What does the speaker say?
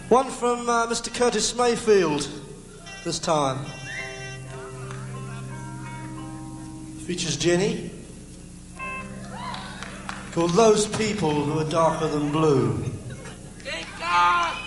One from Mr. Curtis Mayfield this time. Features Jenny. Called Those People Who Are Darker Than Blue. Thank God!